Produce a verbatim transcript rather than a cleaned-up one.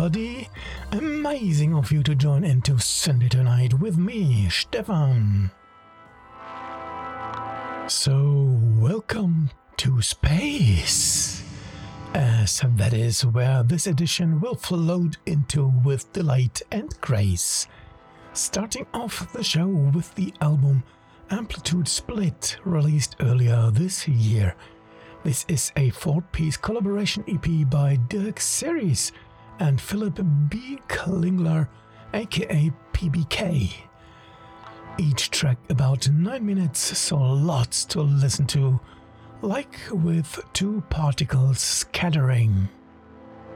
everybody. Amazing of you to join into Sunday Tonight with me, Stefan. So, welcome to space, as that is where this edition will float into with delight and grace. Starting off the show with the album Amplitude Split, released earlier this year. This is a four-piece collaboration E P by Dirk Series and Philip B. Klingler, aka P B K. Each track about nine minutes, so lots to listen to, like with two particles scattering.